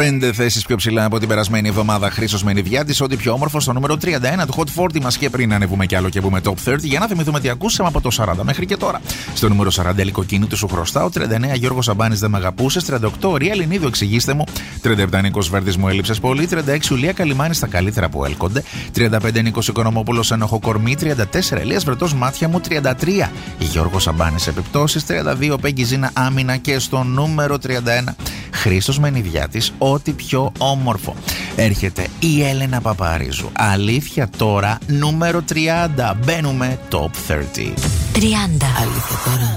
5 θέσεις πιο ψηλά από την περασμένη εβδομάδα. Χρήστος Μενιδιάτης, ό,τι πιο όμορφο, στο νούμερο 31 του Hot 40 μας. Και πριν ανεβούμε κι άλλο και πούμε top 30, για να θυμηθούμε τι ακούσαμε από το 40 μέχρι και τώρα. Στο νούμερο 40, Ελικοκίνητο σου χρωστάω. 39, Γιώργος Σαμπάνης, δεν μ' αγαπούσες. 38, Ρία Λινίδου, εξηγήστε μου. 37, Νίκος Βέρδης, μου έλειψες πολύ. 36, Ουλία Καλιμάνη, στα καλύτερα που έλκονται. 35, Νίκος Οικονομόπουλος, ένοχο κορμί. 34, Ελίας Βρετός, μάτια μου. 33, Γιώργος Σαμπάνης, επιπτώσεις. 32, Πέγγι Ζήνα, άμυνα. Και στο νούμερο 31, Χρήστος Μενιδιάτης, ό,τι πιο όμορφο. Έρχεται η Έλενα Παπαρίζου. Αλήθεια τώρα, νούμερο 30. Μπαίνουμε top 30. 30. Αλήθεια τώρα.